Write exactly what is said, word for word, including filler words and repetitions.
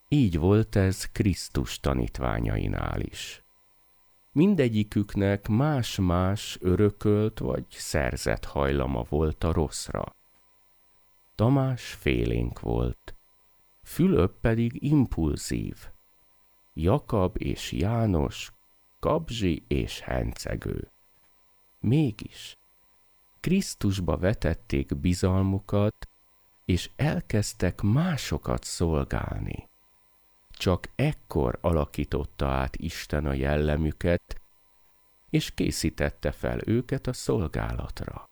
Így volt ez Krisztus tanítványainál is. Mindegyiküknek más-más örökölt vagy szerzett hajlama volt a rosszra. Tamás félénk volt, Fülöp pedig impulzív, Jakab és János kabzsi és hencegő. Mégis Krisztusba vetették bizalmukat, és elkezdtek másokat szolgálni. Csak ekkor alakította át Isten a jellemüket, és készítette fel őket a szolgálatra.